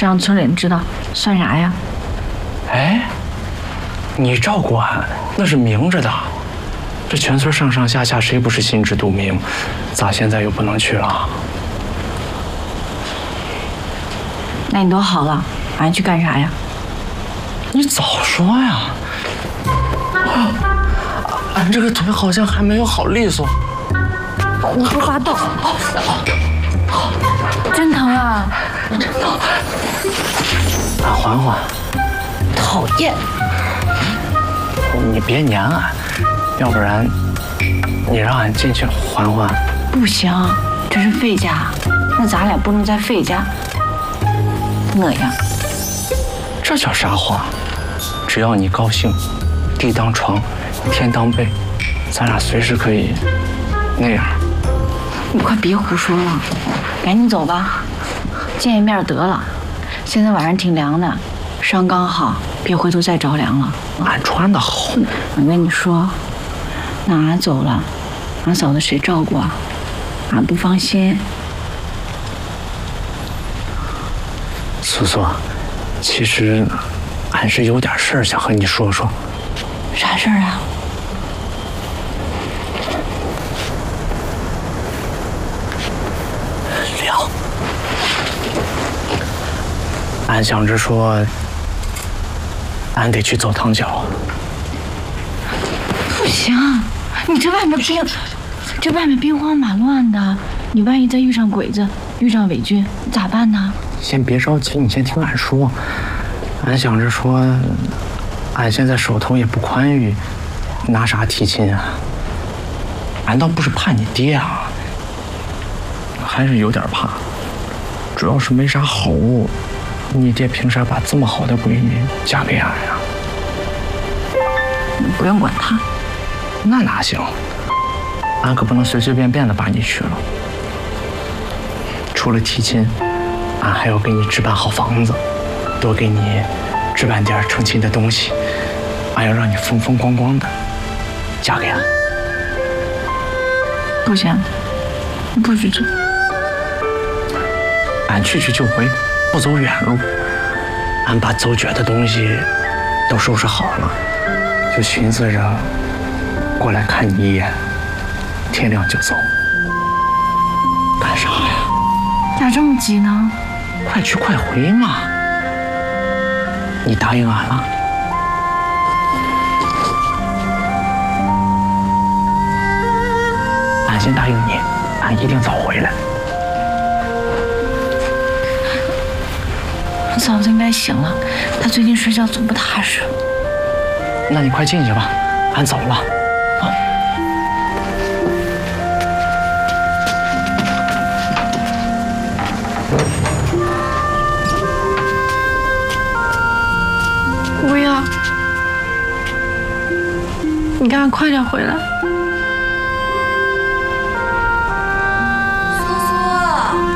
这让村里人知道，算啥呀？ 哎，你照顾俺那是明着的，这全村上上下下谁不是心知肚明？咋现在又不能去了？ 那你都好了，俺去干啥呀？ 你早说呀！俺这个腿好像还没有好利索。 胡说八道！真疼啊！ 真疼！俺缓缓。 讨厌！ 你别粘俺，要不然你让俺进去缓缓。 不行，这是费家，那咱俩不能在费家那样。 这叫啥话？只要你高兴，地当床，天当被，咱俩随时可以那样。 你快别胡说了，赶紧走吧，见一面得了。现在晚上挺凉的，伤刚好，别回头再着凉了。 俺穿的厚。 我跟你说，那俺走了，俺嫂子谁照顾啊？俺不放心。 苏苏，其实俺是有点事儿想和你说说。 啥事儿啊？ 聊。俺想着说，俺得去走趟脚。 不行，你这外面兵荒马乱的，你万一再遇上鬼子，遇上伪军，咋办呢？ 先别着急，你先听俺说。俺想着说，俺现在手头也不宽裕，拿啥提亲啊？俺倒不是怕你爹啊，还是有点怕。主要是没啥好物，你爹凭啥把这么好的闺女嫁给俺呀？ 你不用管他。 那哪行？俺可不能随随便便的把你娶了。除了提亲，俺还要给你置办好房子，多给你置办点成亲的东西。俺要让你风风光光的嫁给俺。 不行，你不许走。 俺去就回，不走远路。俺把走绝的东西都收拾好了，就寻思着过来看你一眼，天亮就走。干啥呀？ 咋这么急呢？ 快去快回嘛！你答应俺了？俺先答应你，俺一定早回来。 我嫂子应该醒了，她最近睡觉总不踏实。 那你快进去吧，俺走了。 不要，你赶快快点回来。